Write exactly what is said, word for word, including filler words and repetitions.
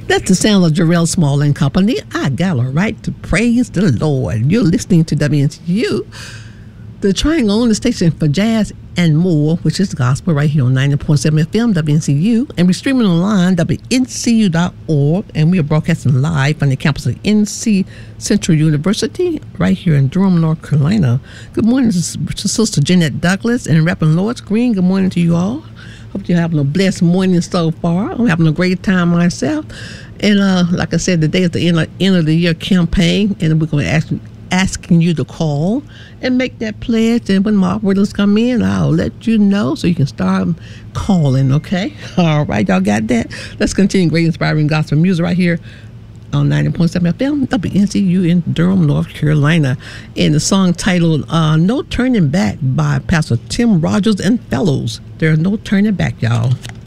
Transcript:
That's the sound of Jarrell Small and Company. I got a right to praise the Lord. You're listening to W N C U, the Triangle on the station for jazz and more, which is gospel, right here on ninety point seven F M, W N C U. And we're streaming online, W N C U dot org. And we are broadcasting live from the campus of N C Central University, right here in Durham, North Carolina. Good morning to Sister Jeanette Douglas and Reverend Lois Green. Good morning to you all. Hope you're having a blessed morning so far. I'm having a great time myself. And uh, like I said, today is the end of, end of the year campaign, and we're going to ask asking you to call and make that pledge. And when Mark Willis come in, I'll let you know so you can start calling, okay? All right, y'all got that? Let's continue great inspiring gospel music right here on ninety point seven F M, W N C U in Durham, North Carolina. And the song titled uh, No Turning Back by Pastor Tim Rogers and Fellows. There's no turning back, y'all.